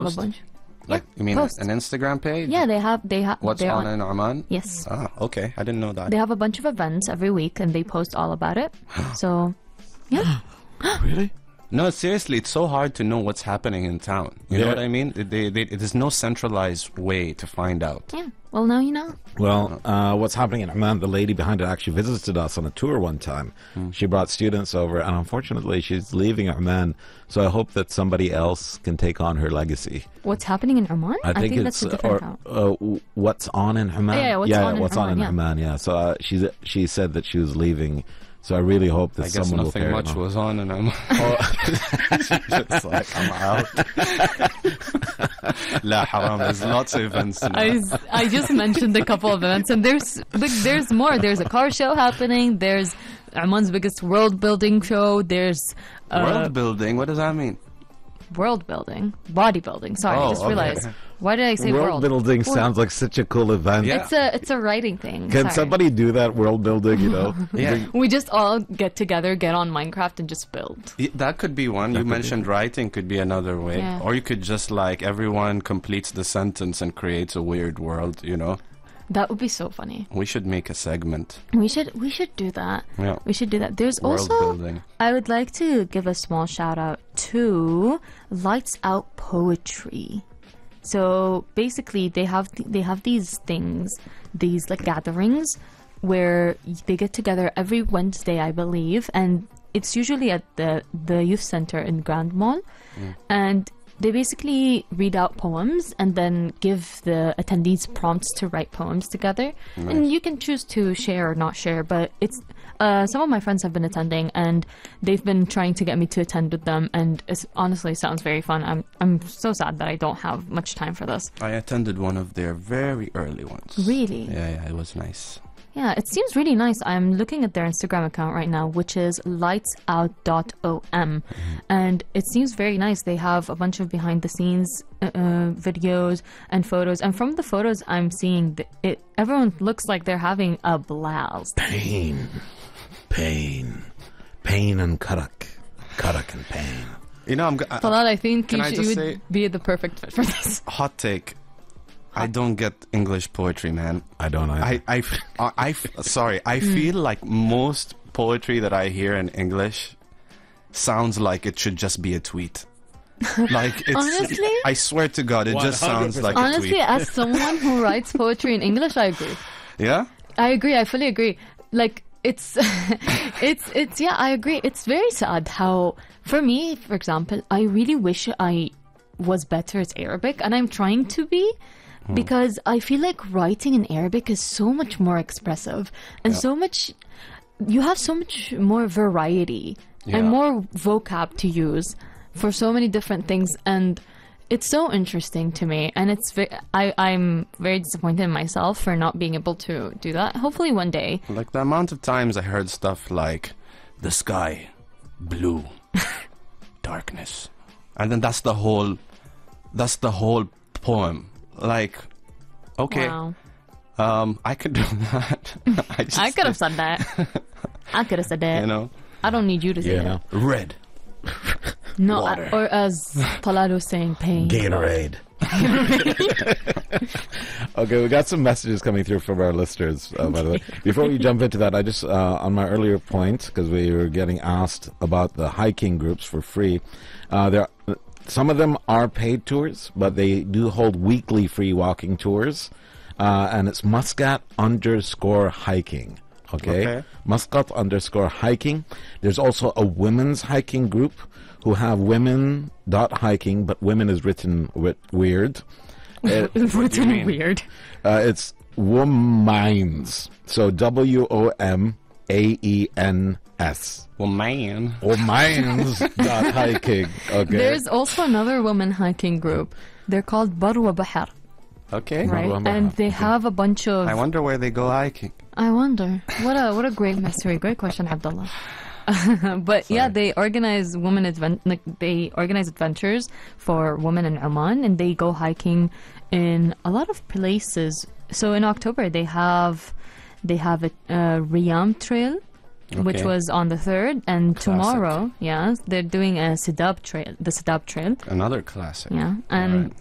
a bunch. Like, you mean posts. an Instagram page? Yeah, they have. What's they're on in Oman? Yes. Ah, okay. I didn't know that. They have a bunch of events every week, and they post all about it. So, yeah. Really? No, seriously, it's so hard to know what's happening in town. You know what I mean? There's no centralized way to find out. Yeah. Well, now you know. Well, what's happening in Oman, the lady behind it actually visited us on a tour one time. She brought students over, and unfortunately she's leaving Oman, so I hope that somebody else can take on her legacy. What's happening in Oman? I think that's a different town. What's on in Oman? Yeah, what's on in Oman, yeah. So she said that she was leaving, so I really hope that someone will carry I guess nothing much was on in Oman. Just like, I'm out. La haram, there's lots of events. I just mentioned a couple of events, and there's more. There's a car show happening. There's Oman's biggest world building show. There's world building? What does that mean? World building, bodybuilding. Sorry, I just realized. Why did I say world? World building sounds like such a cool event. Yeah. It's a writing thing. Can somebody do that world building? You know. Yeah. We just all get together, get on Minecraft, and just build. That could be one. You mentioned writing could be another way. Yeah. Or you could just like everyone completes the sentence and creates a weird world, you know? That would be so funny. We should make a segment. We should do that. Yeah. We should do that. There's World also building. I would like to give a small shout out to Lights Out Poetry. So basically they have these things, these like gatherings where they get together every Wednesday, I believe, and it's usually at the youth center in Grand Mall. And they basically read out poems and then give the attendees prompts to write poems together. Nice. And you can choose to share or not share, but it's some of my friends have been attending and they've been trying to get me to attend with them, and it honestly sounds very fun. I'm so sad that I don't have much time for this. I attended one of their very early ones. Really? Yeah, it was nice. Yeah, it seems really nice. I'm looking at their Instagram account right now, which is lightsout.om. And it seems very nice. They have a bunch of behind-the-scenes videos and photos. And from the photos I'm seeing, everyone looks like they're having a blast. Pain and karak and pain. You know, Talal, I think can I you just would say- be the perfect fit for this. hot take. I don't get English poetry, man. I don't either. I feel like most poetry that I hear in English sounds like it should just be a tweet. Like it's Honestly? I swear to God, it just sounds 100%. like a Honestly, tweet. as someone who writes poetry in English, I agree. Yeah? I agree. I fully agree. Like, it's, yeah, I agree. It's very sad how, for me, for example, I really wish I was better at Arabic, and I'm trying to be, because I feel like writing in Arabic is so much more expressive, and you have so much more variety and more vocab to use for so many different things, and it's so interesting to me, and I'm very disappointed in myself for not being able to do that. Hopefully one day. Like the amount of times I heard stuff like the sky, blue, darkness. And then that's the whole poem. Like, okay, Wow. I could do that. I could have said that. I could have said that. You know, I don't need you to say Yeah. that. red. No, Water. or as Talal was saying, pain. Gatorade. Okay, we got some messages coming through from our listeners, by the way. Before we jump into that, I just, on my earlier point, because we were getting asked about the hiking groups for free, some of them are paid tours, but they do hold weekly free walking tours, and it's Muscat_hiking. Okay? Muscat_hiking. There's also a women's hiking group who have women.hiking, but women is written weird. Written weird. It's Womines. So WOMAENS. Well, man. Womines.hiking. Okay. There's also another women hiking group. They're called Barwa Bahar, Okay. right? Barwa Bahar, And they okay. have a bunch of... I wonder where they go hiking. I wonder. What a great mystery. Great question, Abdullah. But yeah, they organize they organize adventures for women in Oman, and they go hiking in a lot of places. So in October they have a Riyam Trail, which Okay. was on the 3rd, and Classic. tomorrow, yeah, they're doing a Sidab trail, the Sidab Trail. Another classic. Yeah, and Alright.